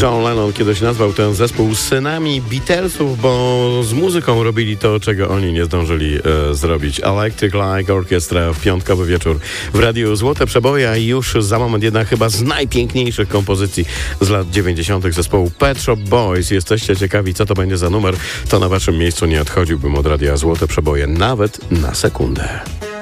John Lennon kiedyś nazwał ten zespół synami Beatlesów, bo z muzyką robili to, czego oni nie zdążyli zrobić. Electric Light Orchestra w piątkowy wieczór w Radiu Złote Przeboje, a już za moment jedna chyba z najpiękniejszych kompozycji z lat 90. zespołu Pet Shop Boys. Jesteście ciekawi, co to będzie za numer? To na waszym miejscu nie odchodziłbym od Radia Złote Przeboje nawet na sekundę.